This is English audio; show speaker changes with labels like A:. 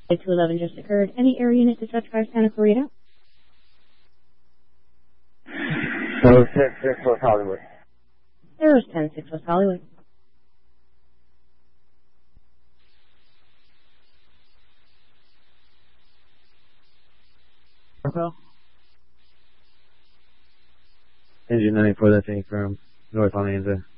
A: 211 just occurred. Any air unit to touch 5 Santa Clarita?
B: So 6 West Hollywood.
A: There's 10-6 West Hollywood.
B: Engine 94, that's any from North Atlanta.